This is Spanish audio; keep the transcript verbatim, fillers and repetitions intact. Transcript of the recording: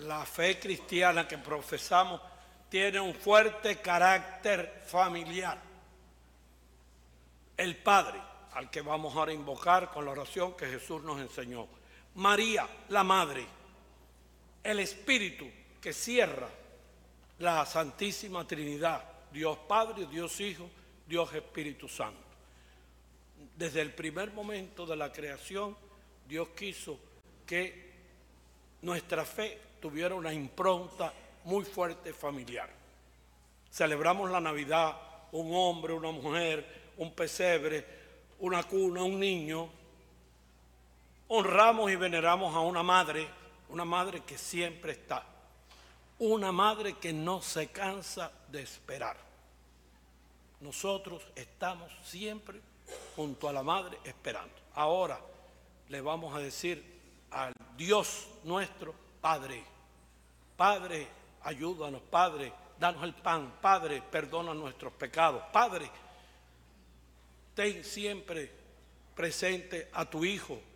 la fe cristiana que profesamos tiene un fuerte carácter familiar. El Padre, al que vamos ahora a invocar con la oración que Jesús nos enseñó. María, la Madre. El Espíritu que cierra la Santísima Trinidad. Dios Padre, Dios Hijo, Dios Espíritu Santo. Desde el primer momento de la creación, Dios quiso que nuestra fe tuviera una impronta muy fuerte familiar. Celebramos la Navidad, un hombre, una mujer, un pesebre, una cuna, un niño. Honramos y veneramos a una madre, una madre que siempre está, una madre que no se cansa de esperar. Nosotros estamos siempre junto a la madre esperando. Ahora le vamos a decir al Dios nuestro, Padre, Padre, ayúdanos, Padre, danos el pan, Padre, perdona nuestros pecados, Padre, ten siempre presente a tu Hijo,